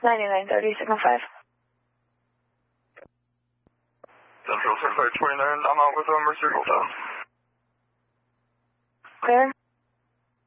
9930, signal 5. Central 629, I'm out with Mercy Hotel. Clear?